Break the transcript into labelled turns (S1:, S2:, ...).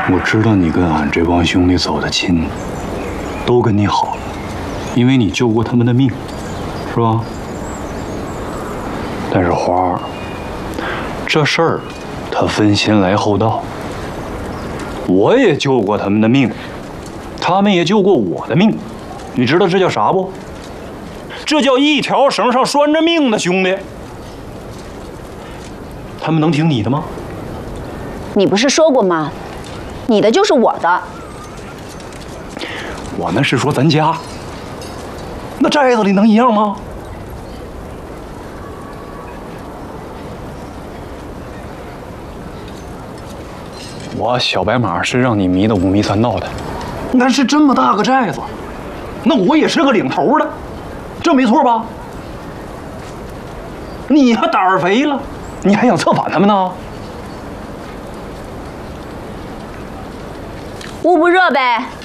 S1: 我知道你跟俺这帮兄弟走的亲，都跟你好了，因为你救过他们的命，是吧？但是花儿，这事儿它分先来后到。我也救过他们的命，他们也救过我的命，你知道这叫啥不？这叫一条绳上拴着命的兄弟。他们能听你的吗？
S2: 你不是说过吗？你的就是我的。
S1: 我那是说咱家，那寨子里能一样吗？我小白马是让你迷得五迷三道的，那是这么大个寨子，那我也是个领头的，这没错吧？你还胆儿肥了，你还想策反他们呢？
S2: 捂不热呗。